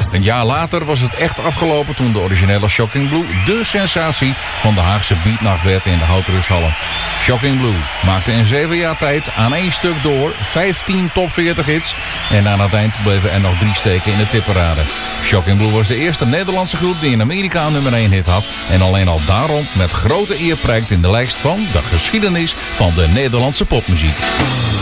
Een jaar later was het echt afgelopen toen de originele Shocking Blue de sensatie van de Haagse beatnacht werd in de Houtrusthallen. Shocking Blue maakte in 7 jaar tijd aan één stuk door 15 top 40 hits en aan het eind bleven er nog 3 steken in de tipparade. Shocking Blue was de eerste Nederlandse groep die in Amerika een nummer 1 hit had en alleen al daarom met grote eer prijkt in de lijst van de geschiedenis van de Nederlandse popmuziek.